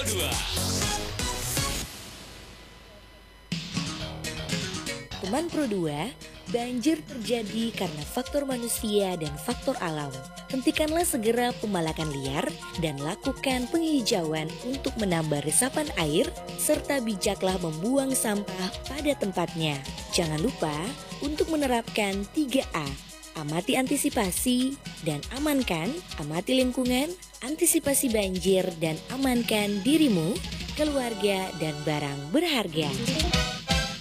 2. Teman Pro 2, banjir terjadi karena faktor manusia dan faktor alam. Hentikanlah segera pembalakan liar dan lakukan penghijauan untuk menambah resapan air, serta bijaklah membuang sampah pada tempatnya. Jangan lupa untuk menerapkan 3A, amati antisipasi dan amankan, amati lingkungan, antisipasi banjir dan amankan dirimu, keluarga, dan barang berharga.